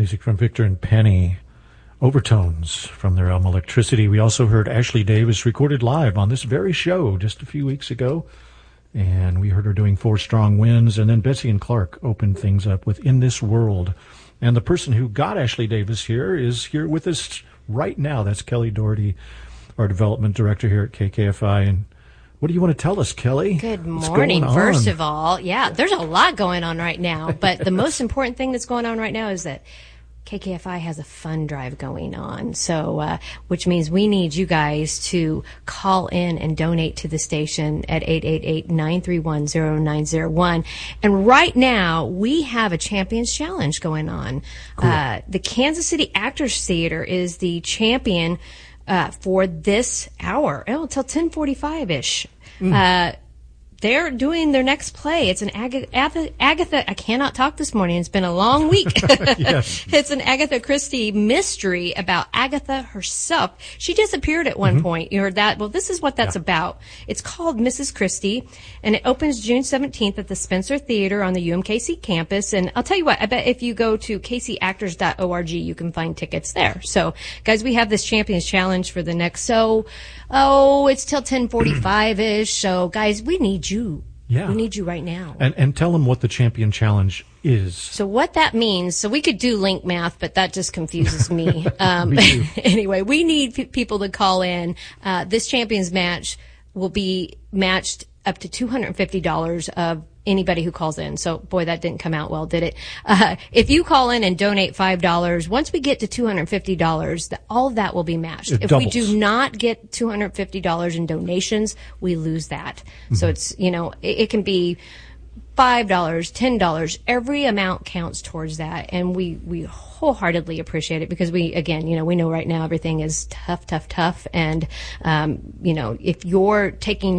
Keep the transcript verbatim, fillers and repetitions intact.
Music from Victor and Penny. Overtones from their album Electricity. We also heard Ashley Davis recorded live on this very show just a few weeks ago. And we heard her doing Four Strong Winds. And then Betsy and Clark opened things up with In This World. And the person who got Ashley Davis here is here with us right now. That's Kelly Doherty, our development director here at K K F I. And what do you want to tell us, Kelly? Good morning, first of all. Yeah, there's a lot going on right now. But the most important thing that's going on right now is that K K F I has a fund drive going on, so uh, which means we need you guys to call in and donate to the station at eight eight eight, nine three one, zero nine zero one. And right now, we have a Champions Challenge going on. Cool. Uh, the Kansas City Actors Theater is the champion uh, for this hour, oh, until ten forty-five-ish. Mm. Uh, They're doing their next play. It's an Ag- Ag- Agatha, I cannot talk this morning. It's been a long week. Yes. It's an Agatha Christie mystery about Agatha herself. She disappeared at one mm-hmm. point. You heard that? Well, this is what that's yeah. about. It's called Missus Christie, and it opens June seventeenth at the Spencer Theater on the U M K C campus. And I'll tell you what, I bet if you go to k c actors dot org, you can find tickets there. So, guys, we have this Champions Challenge for the next, so, oh, it's till ten forty-five-ish. So, guys, we need you. Yeah. We need you right now. And and tell them what the Champion Challenge is. So what that means, so we could do link math, but that just confuses me. Um, me anyway, we need p- people to call in. Uh, this Champions match will be matched up to two hundred fifty dollars of anybody who calls in. So, boy, that didn't come out well, did it? Uh, if you call in and donate five dollars, once we get to two hundred fifty dollars, the, all of that will be matched. It if doubles. we do not get two hundred fifty dollars in donations, we lose that. Mm-hmm. So it's, you know, it, it can be five dollars, ten dollars. Every amount counts towards that. And we, we wholeheartedly appreciate it because we, again, you know, we know right now everything is tough, tough, tough. And, um, you know, if you're taking